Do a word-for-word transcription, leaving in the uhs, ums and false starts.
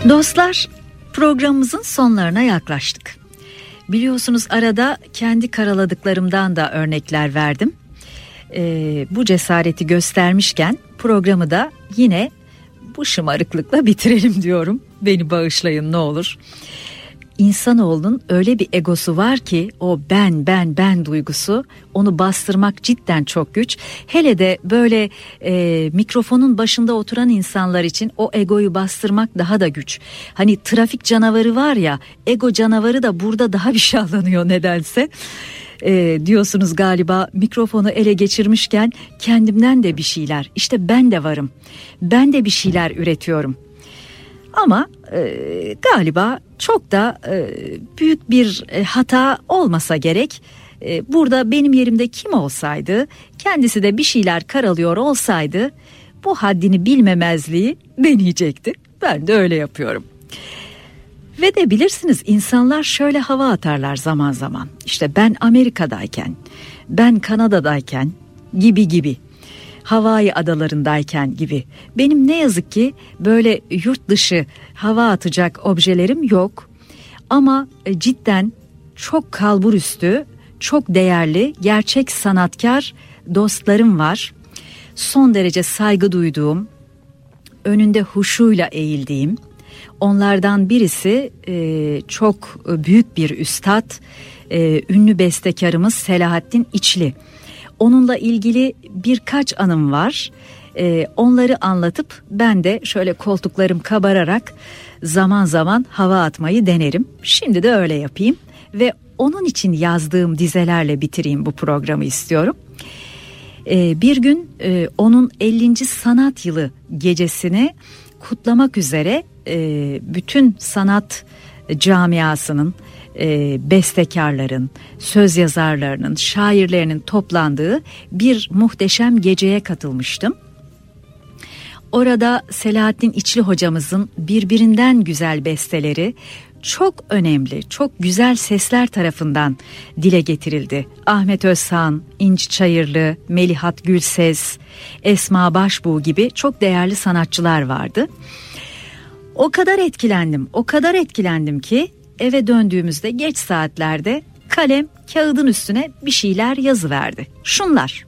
Dostlar, programımızın sonlarına yaklaştık. Biliyorsunuz arada kendi karaladıklarımdan da örnekler verdim. Ee, bu cesareti göstermişken programı da yine bu şımarıklıkla bitirelim diyorum. Beni bağışlayın ne olur. İnsanoğlunun öyle bir egosu var ki o ben ben ben duygusu, onu bastırmak cidden çok güç. Hele de böyle e, mikrofonun başında oturan insanlar için o egoyu bastırmak daha da güç. Hani trafik canavarı var ya, ego canavarı da burada daha bir şahlanıyor nedense. E, diyorsunuz galiba mikrofonu ele geçirmişken kendimden de bir şeyler, işte ben de varım, ben de bir şeyler üretiyorum. Ama e, galiba çok da e, büyük bir e, hata olmasa gerek. E, burada benim yerimde kim olsaydı, kendisi de bir şeyler karalıyor olsaydı bu haddini bilmemezliği deneyecekti. Ben de öyle yapıyorum. Ve de bilirsiniz insanlar şöyle hava atarlar zaman zaman. İşte ben Amerika'dayken, ben Kanada'dayken gibi gibi. Hawaii adalarındayken gibi. Benim ne yazık ki böyle yurt dışı hava atacak objelerim yok. Ama cidden çok kalburüstü, çok değerli, gerçek sanatkar dostlarım var. Son derece saygı duyduğum, önünde huşuyla eğildiğim. Onlardan birisi e, çok büyük bir üstad, e, ünlü bestekarımız Selahattin İçli. Onunla ilgili birkaç anım var. Ee, onları anlatıp ben de şöyle koltuklarım kabararak zaman zaman hava atmayı denerim. Şimdi de öyle yapayım ve onun için yazdığım dizelerle bitireyim bu programı istiyorum. Ee, bir gün e, onun ellinci sanat yılı gecesini kutlamak üzere e, bütün sanat camiasının, E, bestekarların, söz yazarlarının, şairlerinin toplandığı bir muhteşem geceye katılmıştım. Orada Selahattin İçli hocamızın birbirinden güzel besteleri çok önemli, çok güzel sesler tarafından dile getirildi. Ahmet Özhan, İnci Çayırlı, Melihat Gülses, Esma Başbuğ gibi çok değerli sanatçılar vardı. O kadar etkilendim, o kadar etkilendim ki eve döndüğümüzde geç saatlerde kalem kağıdın üstüne bir şeyler yazıverdi. Şunlar: